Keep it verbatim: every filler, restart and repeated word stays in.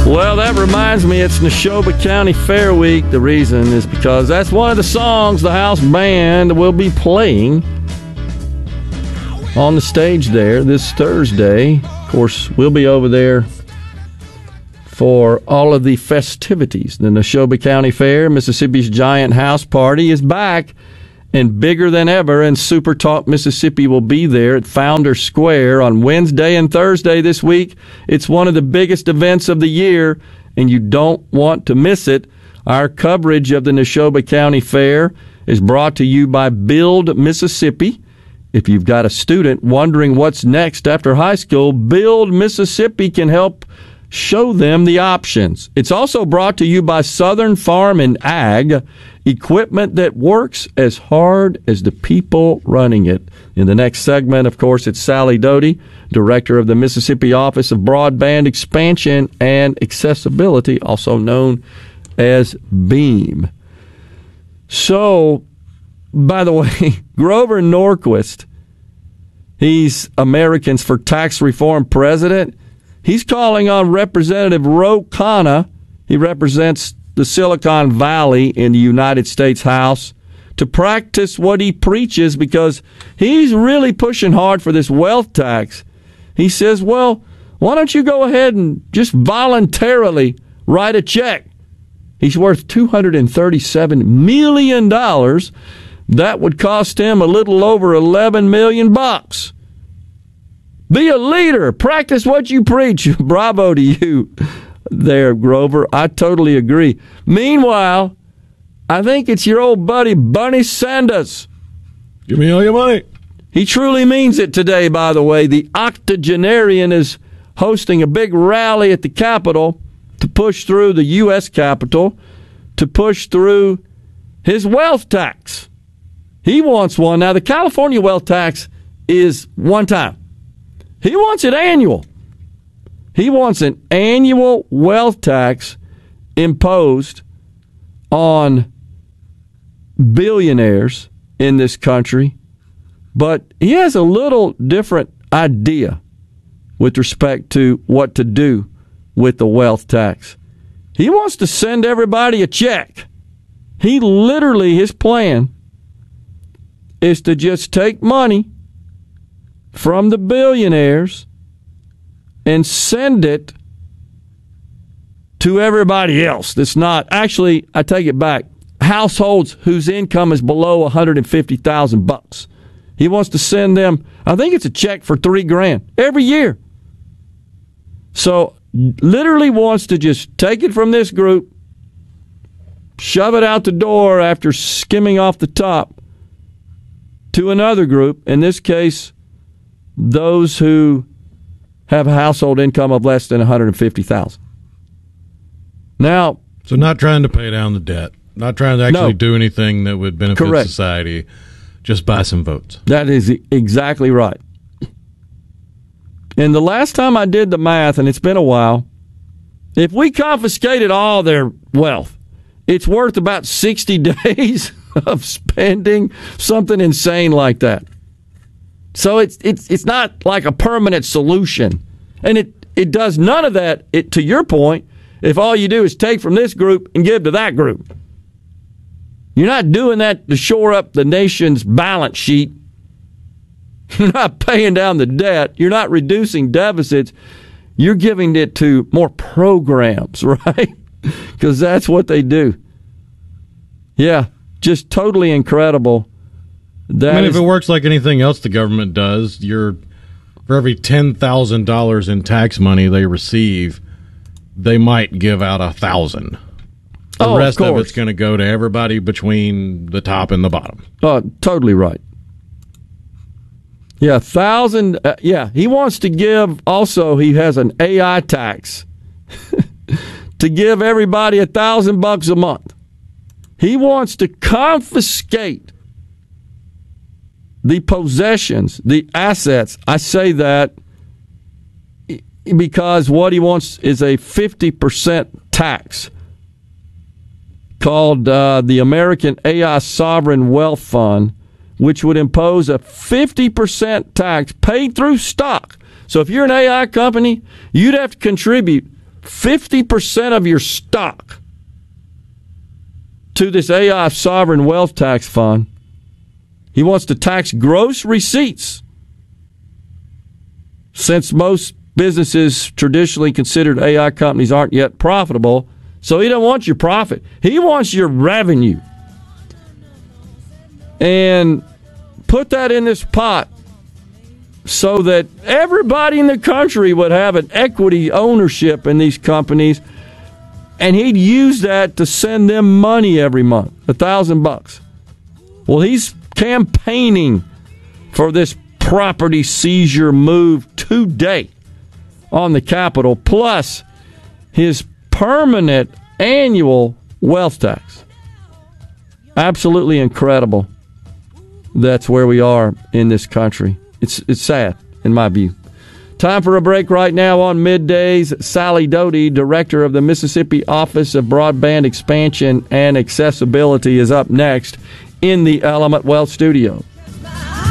Well, that reminds me, it's Neshoba County Fair Week. The reason is because that's one of the songs the house band will be playing on the stage there this Thursday. Of course, we'll be over there for all of the festivities. The Neshoba County Fair, Mississippi's giant house party, is back and bigger than ever, and Super Talk Mississippi will be there at Founder Square on Wednesday and Thursday this week. It's one of the biggest events of the year, and you don't want to miss it. Our coverage of the Neshoba County Fair is brought to you by Build Mississippi. If you've got a student wondering what's next after high school, Build Mississippi can help show them the options. It's also brought to you by Southern Farm and Ag, equipment that works as hard as the people running it. In the next segment, of course, it's Sally Doty, Director of the Mississippi Office of Broadband Expansion and Accessibility, also known as BEAM. So, by the way, Grover Norquist, he's Americans for Tax Reform president. He's calling on Representative Ro Khanna. He represents the Silicon Valley in the United States House to practice what he preaches, because he's really pushing hard for this wealth tax. He says, well, why don't you go ahead and just voluntarily write a check? He's worth two hundred thirty-seven million dollars. That would cost him a little over eleven million bucks. Be a leader. Practice what you preach. Bravo to you there, Grover. I totally agree. Meanwhile, I think it's your old buddy, Bernie Sanders. Give me all your money. He truly means it today, by the way. The octogenarian is hosting a big rally at the Capitol to push through the U S Capitol, to push through his wealth tax. He wants one. Now, the California wealth tax is one time. He wants it annual. He wants an annual wealth tax imposed on billionaires in this country. But he has a little different idea with respect to what to do with the wealth tax. He wants to send everybody a check. He literally, his plan is to just take money from the billionaires and send it to everybody else that's not. Actually, I take it back. Households whose income is below one hundred fifty thousand bucks. He wants to send them, I think it's a check for three grand every year. So literally wants to just take it from this group, shove it out the door after skimming off the top to another group, in this case, those who have a household income of less than one hundred fifty thousand dollars. Now, so not trying to pay down the debt, not trying to actually no, do anything that would benefit correct. society, just buy some votes. That is exactly right. And the last time I did the math, and it's been a while, if we confiscated all their wealth, it's worth about sixty days of spending, something insane like that. So it's it's it's not like a permanent solution. And it, it does none of that, it, to your point, if all you do is take from this group and give to that group. You're not doing that to shore up the nation's balance sheet. You're not paying down the debt. You're not reducing deficits. You're giving it to more programs, right? Because that's what they do. Yeah, just totally incredible. That I mean, is, if it works like anything else the government does, you're for every ten thousand dollars in tax money they receive, they might give out a thousand. The oh, rest of, of it's going to go to everybody between the top and the bottom. Oh, totally right. Yeah, thousand. Uh, yeah, he wants to give. Also, he has an A I tax to give everybody a thousand bucks a month. He wants to confiscate the possessions, the assets. I say that because what he wants is a fifty percent tax called uh, the American A I Sovereign Wealth Fund, which would impose a fifty percent tax paid through stock. So if you're an A I company, you'd have to contribute fifty percent of your stock to this A I sovereign wealth tax fund. He wants to tax gross receipts, since most businesses traditionally considered A I companies aren't yet profitable. So he don't want your profit. He wants your revenue. And put that in this pot so that everybody in the country would have an equity ownership in these companies, and he'd use that to send them money every month, a thousand bucks. Well, he's campaigning for this property seizure move today on the Capitol, plus his permanent annual wealth tax. Absolutely incredible. That's where we are in this country. It's it's sad, in my view. Time for a break right now on Middays. Sally Doty, director of the Mississippi Office of Broadband Expansion and Accessibility, is up next in the Element Wealth Studio.